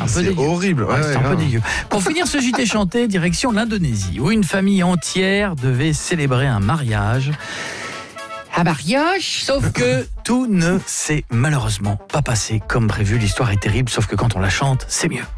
C'est dégueu. horrible. Ouais, c'est un peu dégueu. Pour finir ce JT chanté, direction l'Indonésie, où une famille entière devait célébrer un mariage. Un mariage, sauf que tout ne s'est malheureusement pas passé comme prévu. L'histoire est terrible, sauf que quand on la chante, c'est mieux.